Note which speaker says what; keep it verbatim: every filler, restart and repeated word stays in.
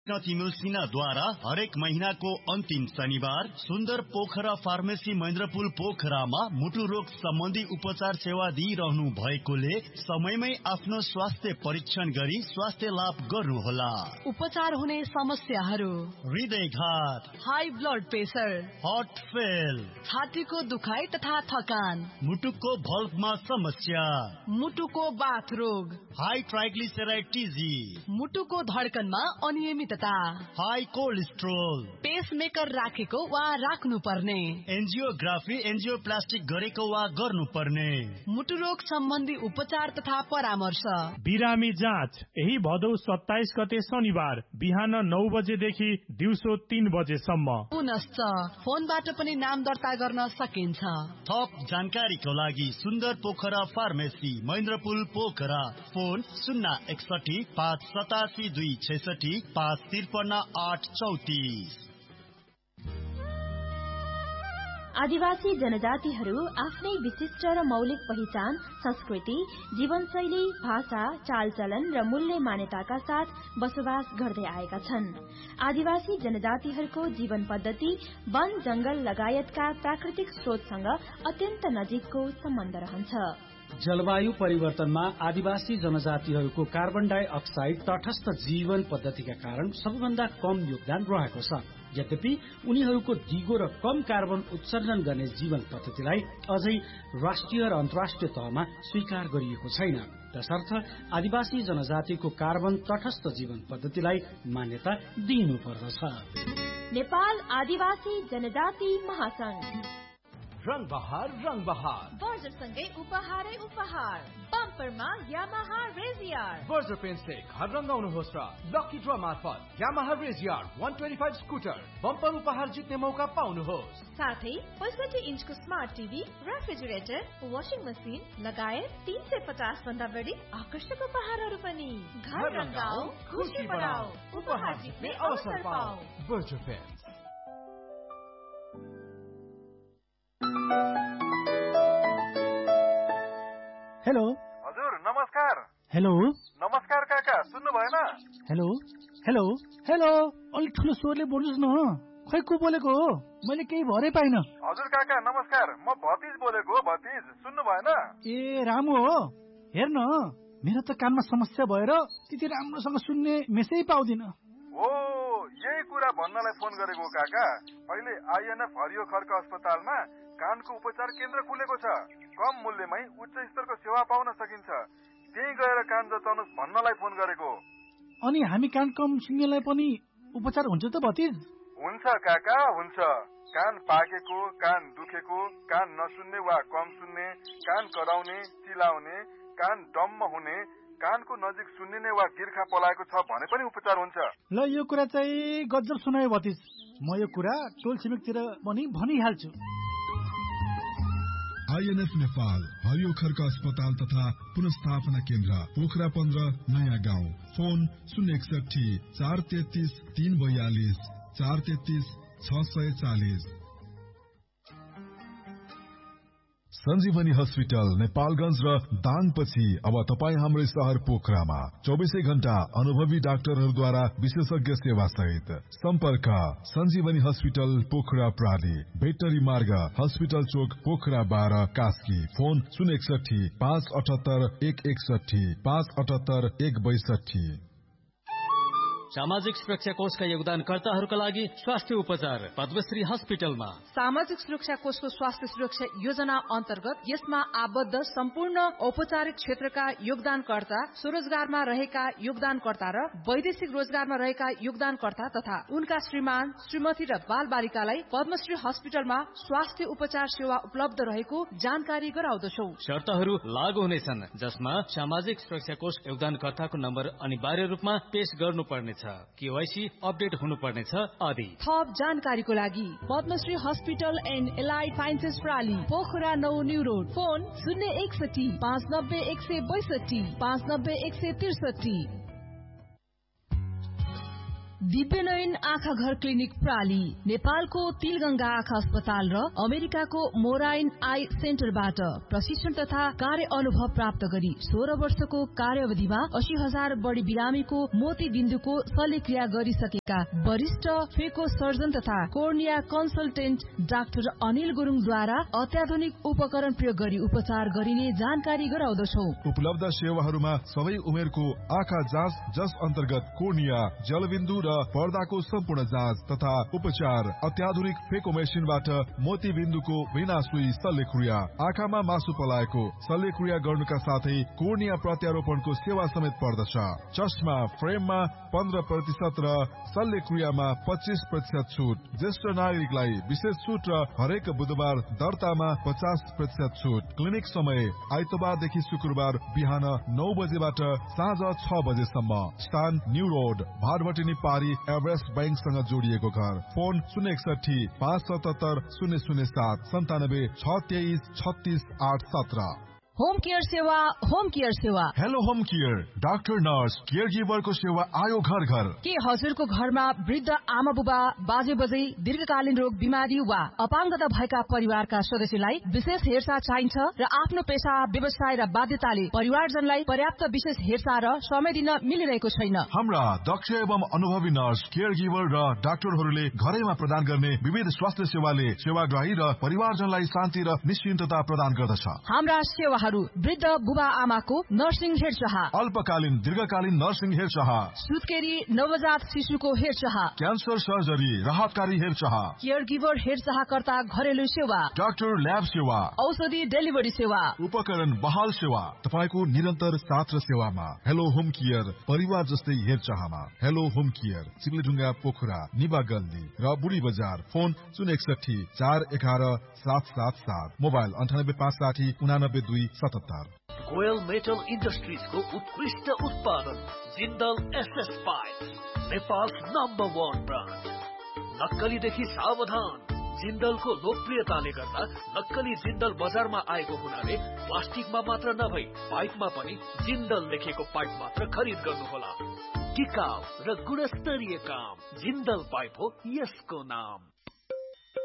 Speaker 1: द्वारा हरेक महीनाको अन्तिम शनिबार सुन्दर पोखरा फार्मेसी महेन्द्रपुल पोखरामा मुटु रोग सम्बन्धी उपचार सेवा दिइरहनु भएकोले समयमै आफ्नो स्वास्थ्य परीक्षण गरी स्वास्थ्य लाभ गर्नुहोला।
Speaker 2: उपचार हुने समस्याहरू:
Speaker 1: हृदयघात,
Speaker 2: high blood pressure,
Speaker 1: heart fail,
Speaker 2: छातीको दुखाइ तथा थकान,
Speaker 1: मुटुको भल्भमा समस्या,
Speaker 2: मुटुको बाथ रोग,
Speaker 1: हाई ट्राइग्लिसराइड,
Speaker 2: मुटुको धड्कनमा अनियमितता,
Speaker 1: हाई कोलेस्ट्रोल,
Speaker 2: पेसमेकर राखेको वा राख्नु पर्ने,
Speaker 1: एन्जियोग्राफी एन्जियोप्लास्टिक गरेको वा गर्नुपर्ने,
Speaker 2: मुटु रोग सम्बन्धी उपचार तथा परामर्श।
Speaker 3: बिरामी जाँच यही भदौ सत्ताइस गते शनिबार बिहान नौ बजेदेखि दिउँसो तीन बजेसम्म।
Speaker 2: पुनश्च फोनबाट पनि नाम दर्ता गर्न सकिन्छ।
Speaker 1: थप जानकारीको लागि सुन्दर पोखरा फार्मेसी महेन्द्रपुल पोखरा, फोन शून्य एकसठी पाँच सतासी दुई छैसठी पाँच त्रिपन्न आठ चौतिस।
Speaker 4: आदिवासी जनजातिहरू आफ्नै विशिष्ट र मौलिक पहिचान, संस्कृति, जीवनशैली, भाषा, चालचलन र मूल्य मान्यताका साथ बसोबास गर्दै आएका छन्। आदिवासी जनजातिहरूको जीवन पद्धति वन, जंगल लगायतका प्राकृतिक स्रोतसँग अत्यन्त नजिकको सम्बन्ध रहन्छ।
Speaker 5: जलवायु परिवर्तनमा आदिवासी जनजातिहरूको कार्बन डाइअक्साइड तटस्थ जीवन पद्धतिका कारण सबैभन्दा कम योगदान रहेको छ। यद्यपि उनीहरूको दिगो र कम कार्बन उत्सर्जन गर्ने जीवन पद्धतिलाई अझै राष्ट्रिय र अन्तर्राष्ट्रिय तहमा स्वीकार गरिएको छैन। तसर्थ आदिवासी जनजातिको कार्बन तटस्थ जीवन पद्धतिलाई मान्यता दिइनुपर्दछ।
Speaker 4: नेपाल आदिवासी जनजाति महासंघ।
Speaker 6: रंग बहार रंग बहार
Speaker 7: बर्जरसँगै उपहारै उपहार। बम्परमा यामाहा रेजियर।
Speaker 6: बर्जर पेन्टले घर रंगाउनुहोस् र लकी ड्र मार्फत यामाहा रेजियर एक सय पच्चीस स्कुटर बम्पर उपहार जित्ने मौका पाउनुहोस्।
Speaker 7: साथै पैंसठी इन्चको smart TV, refrigerator, washing machine लगायत तीन सय पचास भन्दा बढी आकर्षक उपहारहरू पनि। घर रंगाऊ, खुशी बढाऊ, उपहार जित्ने अवसर पाऊ।
Speaker 6: Berger pant.
Speaker 8: हेलो
Speaker 9: हजुर, नमस्कार।
Speaker 8: हेलो
Speaker 9: नमस्कार काका, सुन्नु भएन?
Speaker 8: हेलो हेलो हेलो अलिक ठुलो स्वरले बोल्नुहोस् न। खै को बोलेको हो? मैले केही भरै पाइन।
Speaker 9: हजुर काका नमस्कार, म भतिज बोलेको हो। भतिज सुन्नु भएन?
Speaker 8: ए रामु हो। हेर्न, मेरो त कानमा समस्या भएर त्यति राम्रोसँग सुन्ने मेसै पाउँदिन।
Speaker 9: ओ, यही कुरा भन्नलाई फोन गरेको काका। अहिले आइएनएफ हरियो खर्क अस्पतालमा कानको उपचार केन्द्र खुलेको छ। कम मूल्यमै उच्च स्तरको सेवा पाउन सकिन्छ। त्यही गएर कान जचाउनुहोस् भन्नलाई फोन गरेको।
Speaker 8: अनि हामी कान कम सुन्नेलाई पनि उपचार हुन्छ त भतिज?
Speaker 9: हुन्छ काका, हुन्छ। कान पाकेको, कान दुखेको, कान नसुन्ने वा कम सुन्ने, कान कराउने, चिलाउने, कान डम्म हुने, कानको नजिक सुन्निने वा गिर्खा पलाएको छ भने पनि उपचार हुन्छ।
Speaker 8: ल, यो कुरा चाहिँ गजब सुनायो भतिज। म यो कुरा टोल छिमेकतिर पनि भनिहाल्छु।
Speaker 10: आइएनएफ नेपाल हरियो खर्क अस्पताल तथा पुनस्थापना केन्द्र पोखरा पन्ध्र नयाँ गाउँ। फोन शून्य एकसठी चार तेत्तीस तीन बयालीस चार तेत्तीस छ सय चालिस।
Speaker 11: सञ्जीवनी हस्पिटल नेपालगञ्ज र दाङपछि अब तपाईँ हाम्रै शहर पोखरामा चौबिसै घण्टा अनुभवी डाक्टरहरूद्वारा विशेषज्ञ सेवा सहित। सम्पर्क सञ्जीवनी हस्पिटल पोखरा प्राली, भेटरी मार्ग, हस्पिटल चोक, पोखरा बाह्र, कास्की। फोन शून्य एकसठी पाँच अठहत्तर एक एकसठी पाँच अठहत्तर एक बैसठी।
Speaker 12: सामाजिक सुरक्षा कोषका योगदानकर्ताहरूका लागि स्वास्थ्य उपचार पद्मश्री हस्पिटलमा।
Speaker 7: सामाजिक सुरक्षा कोषको स्वास्थ्य सुरक्षा योजना अन्तर्गत यसमा आबद्ध सम्पूर्ण औपचारिक क्षेत्रका योगदानकर्ता, स्वरोजगारमा रहेका योगदानकर्ता र वैदेशिक रोजगारमा रहेका योगदानकर्ता तथा उनका श्रीमान, श्रीमती र बाल बालिकालाई पद्मश्री हस्पिटलमा स्वास्थ्य उपचार सेवा उपलब्ध रहेको जानकारी गराउँदछौ।
Speaker 12: शर्तहरू लागू हुनेछन्, जसमा सामाजिक सुरक्षा कोष योगदानकर्ताको नम्बर अनिवार्य रूपमा पेश गर्नुपर्ने, केवाईसी अपडेट हुनुपर्नेछ आदि।
Speaker 7: थप जानकारीको लागि Padmashri hospital and allied sciences प्राली, Pokhara नौ न्यू रोड। फोन शून्य एकसठी पाँच नब्बे एक सय बैसठी पाँच नब्बे एक सय त्रिसठी।
Speaker 2: दिव्यनयन आँखा घर क्लिनिक प्राली नेपालको तिलगंगा आँखा अस्पताल र अमेरिकाको मोराइन आई सेन्टरबाट प्रशिक्षण तथा कार्य अनुभव प्राप्त गरी सोह्र वर्षको कार्यावधिमा अस्सी हजार बढ़ी बिरामीको मोती बिन्दुको शल्यक्रिया गरिसकेका वरिष्ठ फेको सर्जन तथा कोर्निया कन्सल्टेन्ट डाक्टर अनिल गुरुङद्वारा अत्याधुनिक उपकरण प्रयोग गरी उपचार गरिने जानकारी गराउँदछौ।
Speaker 11: उपलब्ध सेवाहरूमा सबै उमेरको आँखा जाँच जस अन्तर्गत कोर्निया, जलबिन्दु र पर्दाको सम्पूर्ण जाँच तथा उपचार, अत्याधुनिक फेको मेसिनबाट मोती बिन्दुको बिना सुई शल्यक्रिया, आँखामा मासु पलाएको शल्यक्रिया गर्नुका साथै कोर्निया प्रत्यारोपणको सेवा समेत पर्दछ। चस्मा फ्रेममा पन्ध्र प्रतिशत र शल्यक्रियामा पच्चीस प्रतिशत छुट। ज्येष्ठ नागरिकलाई विशेष छुट र हरेक बुधबार दर्तामा पचास प्रतिशत छुट। क्लिनिक समय आइतबारदेखि शुक्रबार बिहान नौ बजेबाट साँझ छ बजेसम्म। स्थान न्यू रोड, भारभटिनी पारी, एभरेस्ट बैंकसँग जोडिएको घर। फोन शून्य एकसठी पाँच सतहत्तर शून्य शून्य सात सन्तानब्बे छ तेइस छत्तीस आठ सत्र।
Speaker 2: होम केयर सेवा, होम केयर सेवा।
Speaker 11: Hello home care, doctor nurse care गिभरको सेवा आयो घर घर।
Speaker 2: के हजुरको घरमा वृद्ध आमा बुबा, बाजे बजै, दीर्घकालीन रोग बिमारी वा अपाङ्गता भएका परिवारका सदस्यलाई विशेष हेरचाह चाहिन्छ र आफ्नो पेशा, व्यवसाय र बाध्यताले परिवारजनलाई पर्याप्त विशेष हेरचाह र समय दिन मिलिरहेको छैन।
Speaker 11: हाम्रा दक्ष एवं अनुभवी नर्स, केयर गिभर र डाक्टरहरूले घरैमा प्रदान गर्ने विविध स्वास्थ्य सेवाले सेवाग्राही र परिवारजनलाई शान्ति र निश्चिन्तता प्रदान गर्दछ।
Speaker 2: हाम्रा सेवा वृद्ध बुबा आमाको नर्सिङ हेरचाह,
Speaker 11: अल्पकालीन दीर्घकालीन नर्सिङ हेरचाह,
Speaker 2: सुत्केरी नवजात शिशुको हेरचाह,
Speaker 11: क्यान्सर सर्जरी, राहतकारी हेरचाह,
Speaker 2: केयर गिभर हेरचाहकर्ता घरेलु सेवा,
Speaker 11: डाक्टर ल्याब सेवा,
Speaker 2: औषधि डेलिभरी सेवा,
Speaker 11: उपकरण बहाल सेवा, तपाईँको निरन्तर साथ र सेवामा। हेलो होम केयर, परिवार जस्तै हेरचाहमा। हेलो होम केयर, चिप्लेढुङ्गा पोखरा, निबा गल्ली र बुढी बजार। फोन शून्य एकसठी चार एघार सात सात सात। मोबाइल अन्ठानब्बे पाँच साठी उनानब्बे दुई सतहत्तर।
Speaker 13: गोयल मेटल इन्डस्ट्रिजको उत्कृष्ट उत्पादन Jindal SS pipe, Nepal number one brand. नक्कलीदेखि सावधान। जिन्दलको लोकप्रियताले गर्दा नक्कली जिन्दल बजारमा आएको हुनाले प्लास्टिकमा मात्र नभई पाइपमा पनि जिन्दल लेखेको पाइप मात्र खरिद गर्नुहोला। टिकाउ र गुणस्तरीय काम, जिन्दल पाइप हो यसको नाम।